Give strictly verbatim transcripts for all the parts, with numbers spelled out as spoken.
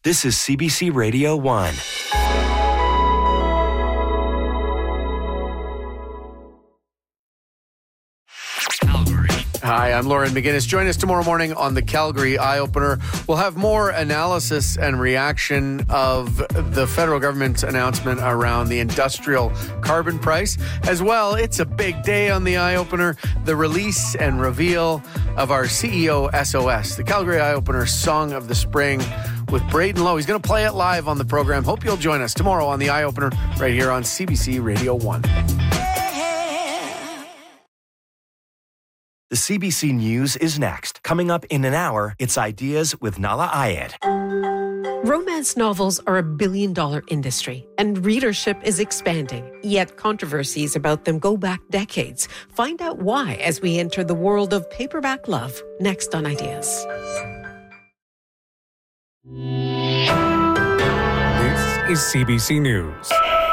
This is C B C Radio one. Hi, I'm Lauren McGinnis. Join us tomorrow morning on the Calgary Eye Opener. We'll have more analysis and reaction of the federal government's announcement around the industrial carbon price. As well, it's a big day on the Eye Opener, the release and reveal of our C E O S O S, the Calgary Eye Opener Song of the Spring with Braden Lowe. He's going to play it live on the program. Hope you'll join us tomorrow on the Eye Opener right here on C B C Radio one. The C B C News is next. Coming up in an hour, it's Ideas with Nala Ayed. Romance novels are a billion-dollar industry, and readership is expanding. Yet controversies about them go back decades. Find out why as we enter the world of paperback love. Next on Ideas. This is C B C News.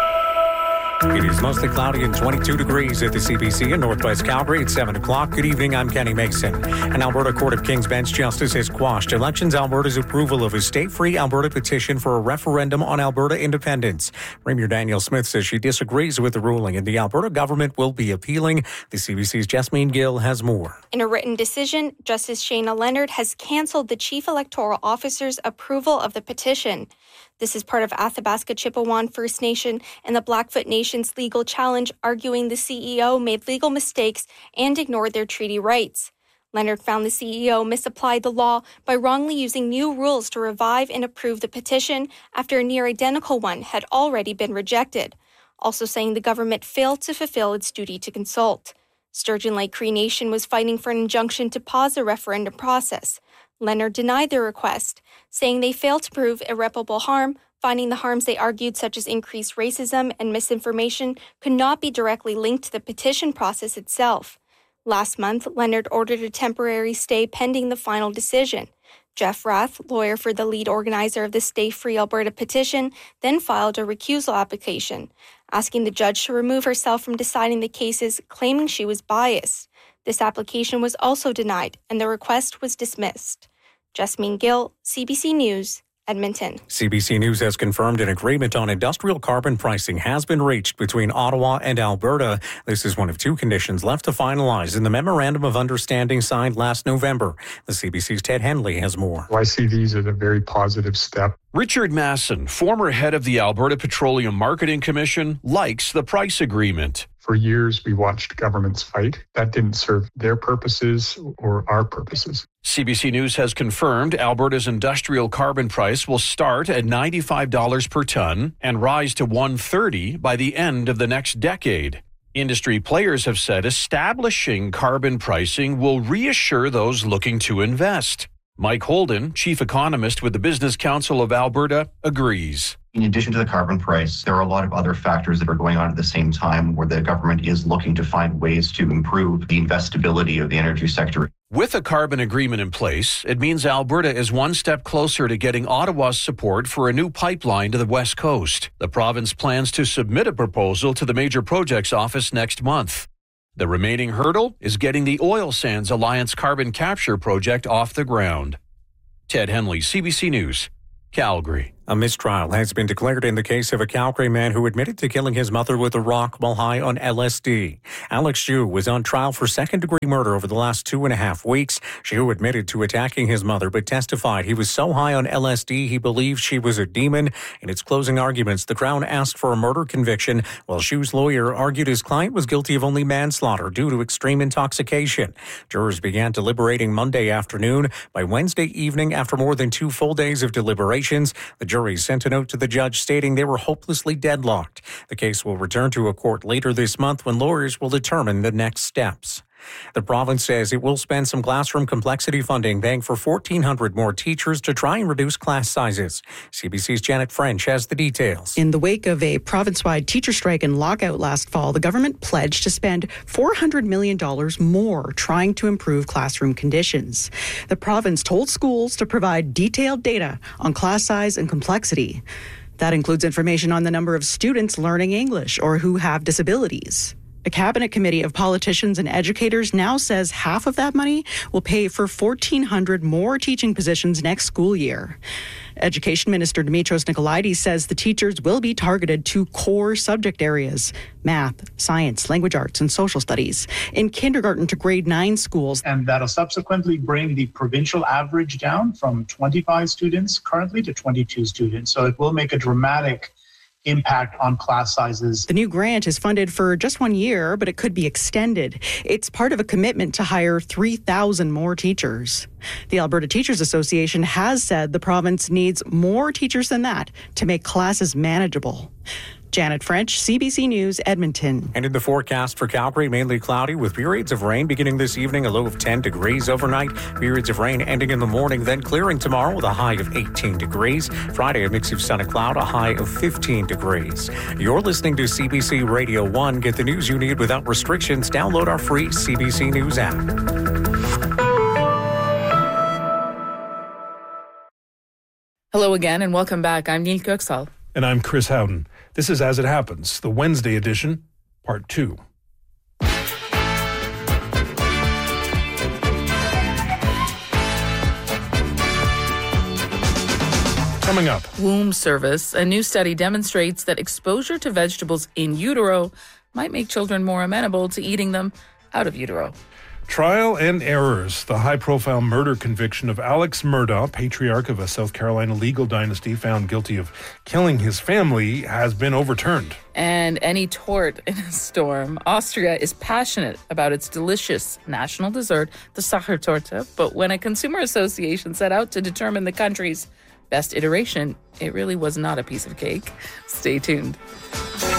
It is mostly cloudy and twenty-two degrees at the C B C in Northwest Calgary at seven o'clock. Good evening, I'm Kenny Mason. An Alberta Court of King's Bench justice has quashed Elections Alberta's approval of a state-free Alberta petition for a referendum on Alberta independence. Premier Danielle Smith says she disagrees with the ruling and the Alberta government will be appealing. The C B C's Jasmine Gill has more. In a written decision, Justice Shayna Leonard has cancelled the Chief Electoral Officer's approval of the petition. This is part of Athabasca Chippewan First Nation and the Blackfoot Nation's legal challenge, arguing the C E O made legal mistakes and ignored their treaty rights. Leonard found the C E O misapplied the law by wrongly using new rules to revive and approve the petition after a near-identical one had already been rejected, also saying the government failed to fulfill its duty to consult. Sturgeon Lake Cree Nation was fighting for an injunction to pause the referendum process. Leonard denied the request, saying they failed to prove irreparable harm, finding the harms they argued, such as increased racism and misinformation, could not be directly linked to the petition process itself. Last month, Leonard ordered a temporary stay pending the final decision. Jeff Rath, lawyer for the lead organizer of the Stay Free Alberta petition, then filed a recusal application, asking the judge to remove herself from deciding the cases, claiming she was biased. This application was also denied, and the request was dismissed. Jasmine Gill, C B C News, Edmonton. C B C News has confirmed an agreement on industrial carbon pricing has been reached between Ottawa and Alberta. This is one of two conditions left to finalize in the Memorandum of Understanding signed last November. The C B C's Ted Henley has more. I see these as a very positive step. Richard Masson, former head of the Alberta Petroleum Marketing Commission, likes the price agreement. For years, we watched governments fight. That didn't serve their purposes or our purposes. C B C News has confirmed Alberta's industrial carbon price will start at ninety-five dollars per ton and rise to one hundred thirty dollars by the end of the next decade. Industry players have said establishing carbon pricing will reassure those looking to invest. Mike Holden, chief economist with the Business Council of Alberta, agrees. In addition to the carbon price, there are a lot of other factors that are going on at the same time where the government is looking to find ways to improve the investability of the energy sector. With a carbon agreement in place, it means Alberta is one step closer to getting Ottawa's support for a new pipeline to the West Coast. The province plans to submit a proposal to the Major Projects Office next month. The remaining hurdle is getting the Oil Sands Alliance carbon capture project off the ground. Ted Henley, C B C News, Calgary. A mistrial has been declared in the case of a Calgary man who admitted to killing his mother with a rock while high on L S D. Alex Xu was on trial for second-degree murder over the last two and a half weeks. Xu admitted to attacking his mother, but testified he was so high on L S D he believed she was a demon. In its closing arguments, the Crown asked for a murder conviction, while Xu's lawyer argued his client was guilty of only manslaughter due to extreme intoxication. Jurors began deliberating Monday afternoon. By Wednesday evening, after more than two full days of deliberations, the jury sent a note to the judge stating they were hopelessly deadlocked. The case will return to a court later this month when lawyers will determine the next steps. The province says it will spend some classroom complexity funding, paying for fourteen hundred more teachers to try and reduce class sizes. C B C's Janet French has the details. In the wake of a province-wide teacher strike and lockout last fall, the government pledged to spend four hundred million dollars more trying to improve classroom conditions. The province told schools to provide detailed data on class size and complexity. That includes information on the number of students learning English or who have disabilities. A cabinet committee of politicians and educators now says half of that money will pay for fourteen hundred more teaching positions next school year. Education Minister Dimitros Nicolaides says the teachers will be targeted to core subject areas: math, science, language arts, and social studies in kindergarten to grade nine schools. And that'll subsequently bring the provincial average down from twenty-five students currently to twenty-two students. So it will make a dramatic impact on class sizes. The new grant is funded for just one year, but it could be extended. It's part of a commitment to hire three thousand more teachers. The Alberta Teachers Association has said the province needs more teachers than that to make classes manageable. Janet French, C B C News, Edmonton. And in the forecast for Calgary, mainly cloudy with periods of rain beginning this evening, a low of ten degrees overnight. Periods of rain ending in the morning, then clearing tomorrow with a high of eighteen degrees. Friday, a mix of sun and cloud, a high of fifteen degrees. You're listening to C B C Radio one. Get the news you need without restrictions. Download our free C B C News app. Hello again and welcome back. I'm Neil Köksal. And I'm Chris Howden. This is As It Happens, the Wednesday edition, part two. Coming up. Womb service. A new study demonstrates that exposure to vegetables in utero might make children more amenable to eating them out of utero. Trial and errors. The high-profile murder conviction of Alex Murdaugh, patriarch of a South Carolina legal dynasty found guilty of killing his family, has been overturned. And any tort in a storm. Austria is passionate about its delicious national dessert, the Sachertorte, but when a consumer association set out to determine the country's best iteration, it really was not a piece of cake. Stay tuned.